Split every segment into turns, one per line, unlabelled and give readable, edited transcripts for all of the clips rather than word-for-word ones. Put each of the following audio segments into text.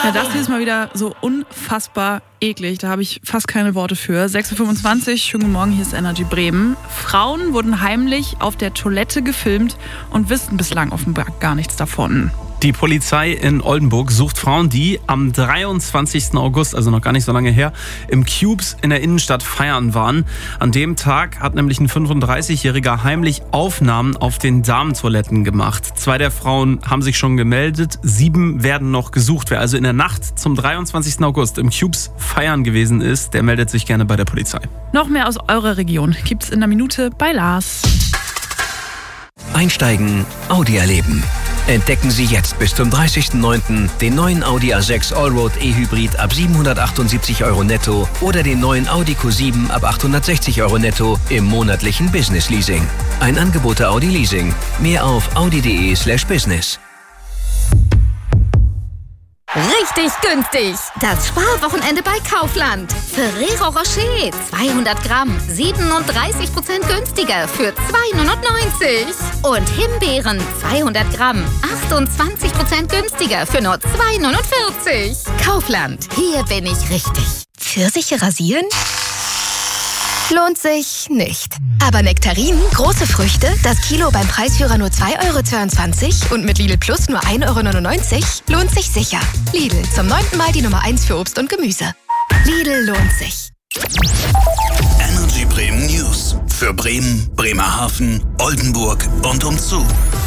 Ja, das hier ist mal wieder so unfassbar eklig. Da habe ich fast keine Worte für. 6.25 Uhr, schönen guten Morgen, hier ist Energy Bremen. Frauen wurden heimlich auf der Toilette gefilmt und wissen bislang offenbar gar nichts davon.
Die Polizei in Oldenburg sucht Frauen, die am 23. August, also noch gar nicht so lange her, im Cubes in der Innenstadt feiern waren. An dem Tag hat nämlich ein 35-Jähriger heimlich Aufnahmen auf den Damentoiletten gemacht. 2 der Frauen haben sich schon gemeldet, 7 werden noch gesucht. Wer also in der Nacht zum 23. August im Cubes feiern gewesen ist, der meldet sich gerne bei der Polizei.
Noch mehr aus eurer Region gibt's in der Minute bei Lars.
Einsteigen, Audi erleben. Entdecken Sie jetzt bis zum 30.09. den neuen Audi A6 Allroad E-Hybrid ab 778 € netto oder den neuen Audi Q7 ab 860 € netto im monatlichen Business Leasing. Ein Angebot der Audi Leasing. Mehr auf audi.de/business.
Richtig günstig! Das Sparwochenende bei Kaufland. Ferrero Rocher 200 Gramm 37% günstiger für 2,99 €. Und Himbeeren 200 Gramm 28% günstiger für nur 2,49 €. Kaufland, hier bin ich richtig. Pfirsiche rasieren? Lohnt sich nicht. Aber Nektarinen, große Früchte, das Kilo beim Preisführer nur 2,22 € und mit Lidl Plus nur 1,99 € lohnt sich sicher. Lidl, zum 9. Mal die Nummer 1 für Obst und Gemüse. Lidl lohnt sich.
Energy Bremen News. Für Bremen, Bremerhaven, Oldenburg und umzu.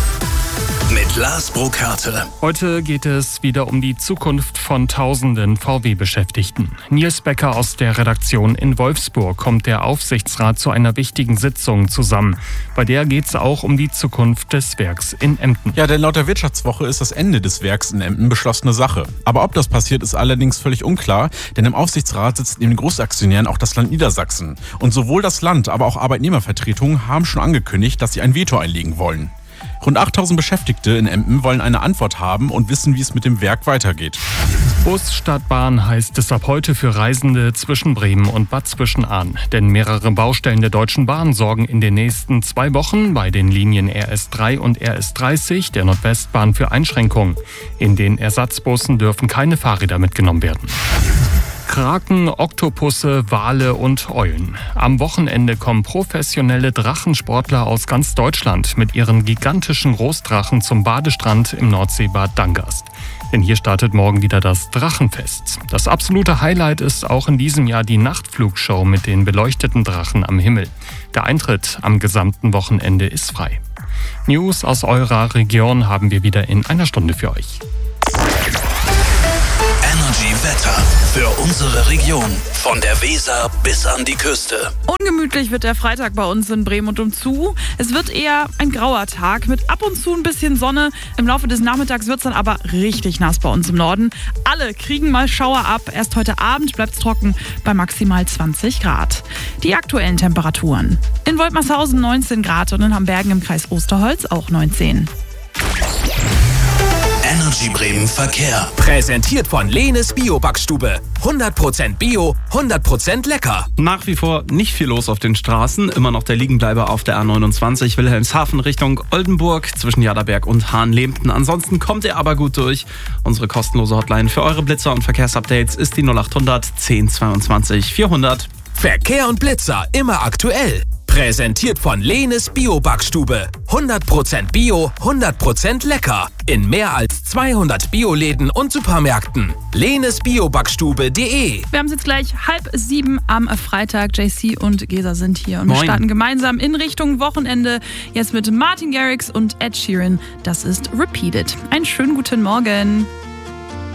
Mit Lars Burkhardt.
Heute geht es wieder um die Zukunft von tausenden VW-Beschäftigten. Nils Becker aus der Redaktion in Wolfsburg kommt der Aufsichtsrat zu einer wichtigen Sitzung zusammen. Bei der geht es auch um die Zukunft des Werks in Emden.
Ja, denn laut der Wirtschaftswoche ist das Ende des Werks in Emden beschlossene Sache. Aber ob das passiert, ist allerdings völlig unklar, denn im Aufsichtsrat sitzt neben den Großaktionären auch das Land Niedersachsen. Und sowohl das Land, aber auch Arbeitnehmervertretungen haben schon angekündigt, dass sie ein Veto einlegen wollen. Rund 8.000 Beschäftigte in Emden wollen eine Antwort haben und wissen, wie es mit dem Werk weitergeht.
Bus statt Bahn heißt es ab heute für Reisende zwischen Bremen und Bad Zwischenahn. Denn mehrere Baustellen der Deutschen Bahn sorgen in den nächsten 2 Wochen bei den Linien RS3 und RS30 der Nordwestbahn für Einschränkungen. In den Ersatzbussen dürfen keine Fahrräder mitgenommen werden. Kraken, Oktopusse, Wale und Eulen. Am Wochenende kommen professionelle Drachensportler aus ganz Deutschland mit ihren gigantischen Großdrachen zum Badestrand im Nordseebad Dangast. Denn hier startet morgen wieder das Drachenfest. Das absolute Highlight ist auch in diesem Jahr die Nachtflugshow mit den beleuchteten Drachen am Himmel. Der Eintritt am gesamten Wochenende ist frei. News aus eurer Region haben wir wieder in einer Stunde für euch.
Energy Wetter für unsere Region. Von der Weser bis an die Küste.
Ungemütlich wird der Freitag bei uns in Bremen und umzu. Es wird eher ein grauer Tag mit ab und zu ein bisschen Sonne. Im Laufe des Nachmittags wird es dann aber richtig nass bei uns im Norden. Alle kriegen mal Schauer ab. Erst heute Abend bleibt es trocken bei maximal 20 Grad. Die aktuellen Temperaturen. In Woltmershausen 19 Grad und in Hambergen im Kreis Osterholz auch 19.
Energy Bremen Verkehr.
Präsentiert von Lehnes Bio-Backstube. 100% Bio, 100% lecker.
Nach wie vor nicht viel los auf den Straßen. Immer noch der Liegenbleiber auf der A29 Wilhelmshaven Richtung Oldenburg zwischen Jaderberg und Hahnlehmten. Ansonsten kommt ihr aber gut durch. Unsere kostenlose Hotline für eure Blitzer und Verkehrsupdates ist die 0800 1022 400.
Verkehr und Blitzer immer aktuell. Präsentiert von Lehnes Bio-Backstube. 100% Bio, 100% lecker. In mehr als 200 Bioläden und Supermärkten. Lehnesbiobackstube.de.
Wir haben es jetzt gleich 6:30 am Freitag. JC und Gesa sind hier und wir starten gemeinsam in Richtung Wochenende. Jetzt mit Martin Garrix und Ed Sheeran. Das ist Repeated. Einen schönen guten Morgen.